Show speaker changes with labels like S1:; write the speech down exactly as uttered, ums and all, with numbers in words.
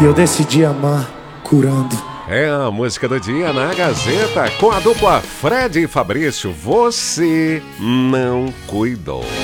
S1: E eu decidi amar curando.
S2: É a música do dia na Gazeta com a dupla Fred e Fabrício. Você não cuidou.